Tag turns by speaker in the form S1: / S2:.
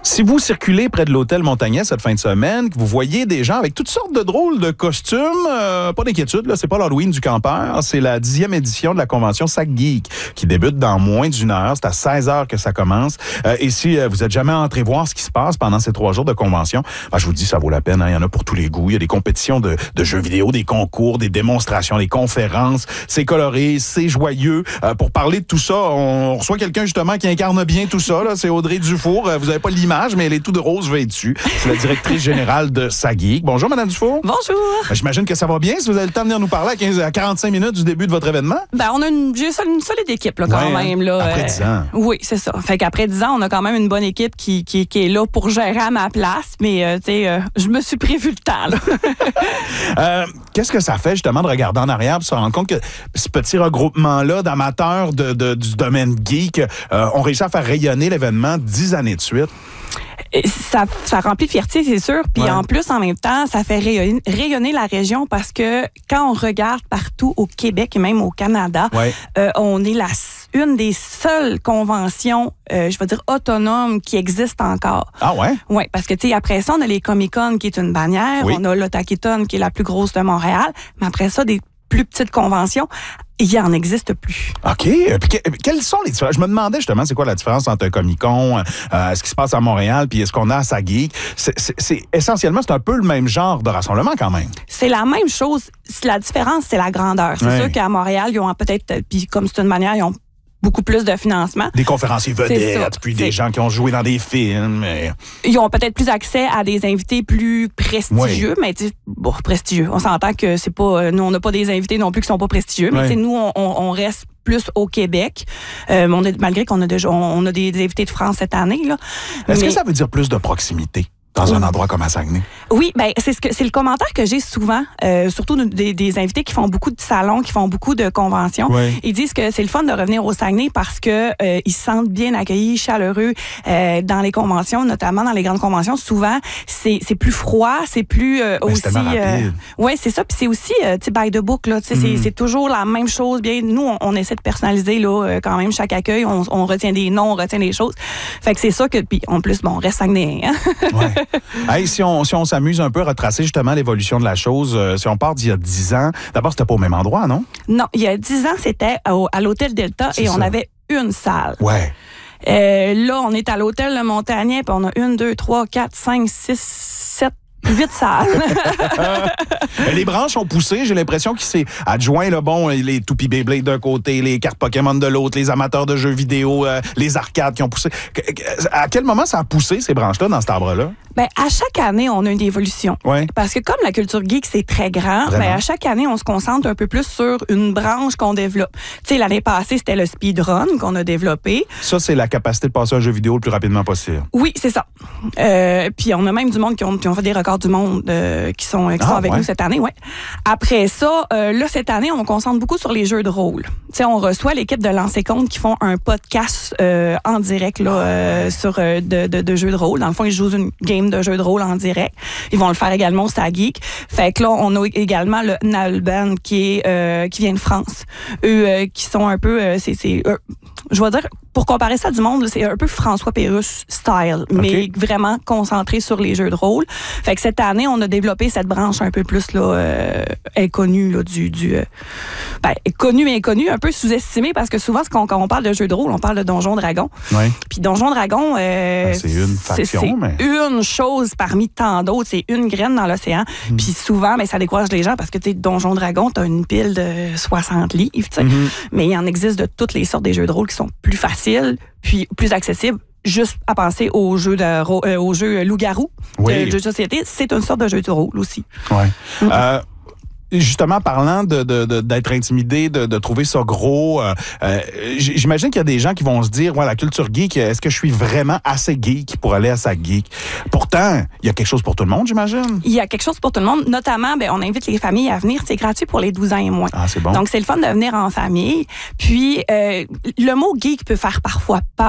S1: Si vous circulez près de l'hôtel Montagnet cette fin de semaine, que vous voyez des gens avec toutes sortes de drôles de costumes, pas d'inquiétude, là, c'est pas l'Halloween du campeur, c'est la 10e édition de la convention Sac Geek qui débute dans moins d'une heure. C'est à 16h que ça commence. Et si vous êtes jamais entré voir ce qui se passe pendant ces 3 jours de convention, je vous dis, ça vaut la peine. Hein, il y en a pour tous les goûts. Il y a des compétitions de jeux vidéo, des concours, des démonstrations, des conférences. C'est coloré, c'est joyeux. Pour parler de tout ça, on reçoit quelqu'un justement qui incarne bien tout ça. Là. C'est Audrey Dufour. Vous avez pas l'image, mais elle est tout de rose vêtue. C'est la directrice générale de Sac Geek. Bonjour, Madame Dufour.
S2: Bonjour.
S1: J'imagine que ça va bien. Si vous avez le temps de venir nous parler à 45 minutes du début de votre événement.
S2: On a une solide équipe là, quand même. Là.
S1: Après 10 ans.
S2: Oui, c'est ça. Fait qu'après 10 ans, on a quand même une bonne équipe qui est là pour gérer à ma place. Mais je me suis prévu le temps. Là.
S1: Qu'est-ce que ça fait justement de regarder en arrière et se rendre compte que ce petit regroupement-là d'amateurs du domaine geek ont réussi à faire rayonner l'événement 10 années de suite?
S2: Ça remplit de fierté, c'est sûr. Puis en plus, en même temps, ça fait rayonner la région parce que quand on regarde partout au Québec et même au Canada, on est une des seules conventions, je vais dire autonomes, qui existent encore.
S1: Ah ouais?
S2: Oui, parce que tu sais, après ça, on a les Comic-Con qui est une bannière, on a l'Otaketon qui est la plus grosse de Montréal, mais après ça, des plus petites conventions, il n'y en existe plus.
S1: OK. Puis, quelles sont les différences? Je me demandais justement, c'est quoi la différence entre un Comic-Con, ce qui se passe à Montréal, puis ce qu'on a à Sac Geek? Essentiellement, c'est un peu le même genre de rassemblement quand même.
S2: C'est la même chose. La différence, c'est la grandeur. C'est sûr qu'à Montréal, ils ont peut-être, puis comme c'est une manière, ils ont beaucoup plus de financement.
S1: Des conférenciers vedettes, puis des gens qui ont joué dans des films.
S2: Ils ont peut-être plus accès à des invités plus prestigieux, mais prestigieux. On s'entend que c'est pas... Nous, on n'a pas des invités non plus qui sont pas prestigieux, mais nous, on reste plus au Québec, malgré qu'on a des invités de France cette année. Là.
S1: Est-ce que ça veut dire plus de proximité? Dans un endroit comme à Saguenay?
S2: Oui, c'est le commentaire que j'ai souvent, surtout des invités qui font beaucoup de salons, qui font beaucoup de conventions. Ils disent que c'est le fun de revenir au Saguenay parce que ils se sentent bien accueillis, chaleureux dans les conventions, notamment dans les grandes conventions. Souvent, c'est plus froid, c'est plus aussi. Oui, c'est ça. Puis c'est aussi, by the book là. C'est toujours la même chose. Bien, nous, on essaie de personnaliser là quand même chaque accueil. On retient des noms, on retient des choses. Fait que c'est ça que puis en plus, on reste Saguenay. Hein? Ouais.
S1: Hey, si on s'amuse un peu à retracer justement l'évolution de la chose, si on part d'il y a 10 ans, d'abord, c'était pas au même endroit, non?
S2: Non, il y a 10 ans, c'était à l'Hôtel Delta on avait une salle.
S1: Ouais.
S2: Là, on est à l'Hôtel Le Montagnet, puis on a 1, 2, 3, 4, 5, 6, 7, 8 salles.
S1: Les branches ont poussé. J'ai l'impression qu'il s'est adjoint les toupies Beyblade d'un côté, les cartes Pokémon de l'autre, les amateurs de jeux vidéo, les arcades qui ont poussé. À quel moment ça a poussé, ces branches-là, dans cet arbre-là?
S2: À chaque année, on a une évolution.
S1: Ouais.
S2: Parce que comme la culture geek, c'est très grand, à chaque année, on se concentre un peu plus sur une branche qu'on développe. Tu sais, l'année passée, c'était le speedrun qu'on a développé.
S1: Ça, c'est la capacité de passer un jeu vidéo le plus rapidement possible.
S2: Oui, c'est ça. Puis on a même du monde qui ont fait des records du monde qui sont avec nous cette année. Ouais. Après ça, là, cette année, on concentre beaucoup sur les jeux de rôle. Tu sais, on reçoit l'équipe de Lancer Compte qui font un podcast en direct là, sur de jeux de rôle. Dans le fond, ils jouent une game de jeux de rôle en direct. Ils vont le faire également au Sac Geek. Fait que là, on a également le Nalban qui vient de France. Eux, qui sont un peu... je vais dire, pour comparer ça du monde, là, c'est un peu François Pérusse style, mais vraiment concentré sur les jeux de rôle. Fait que cette année, on a développé cette branche un peu plus là, inconnue, là, connue mais inconnue, un peu sous-estimée, parce que souvent, quand on parle de jeux de rôle, on parle de Donjons Dragons. Puis Donjons Dragons,
S1: c'est une faction,
S2: c'est une chose parmi tant d'autres, c'est une graine dans l'océan. Puis souvent, ça décourage les gens parce que, tu sais, Donjons Dragons, t'as une pile de 60 livres, tu sais. Mais il en existe de toutes les sortes des jeux de rôle qui sont plus faciles, puis plus accessibles. Juste à penser aux jeux loup-garou, jeux de société, c'est une sorte de jeu de rôle aussi.
S1: Oui. Justement, parlant d'être intimidé, de trouver ça gros, j'imagine qu'il y a des gens qui vont se dire, la culture geek, est-ce que je suis vraiment assez geek pour aller à Sac Geek? Pourtant, il y a quelque chose pour tout le monde, j'imagine? Il
S2: y a quelque chose pour tout le monde. Notamment, on invite les familles à venir. C'est gratuit pour les 12 ans et moins.
S1: Ah, c'est bon.
S2: Donc, c'est le fun de venir en famille. Puis, le mot geek peut faire parfois peur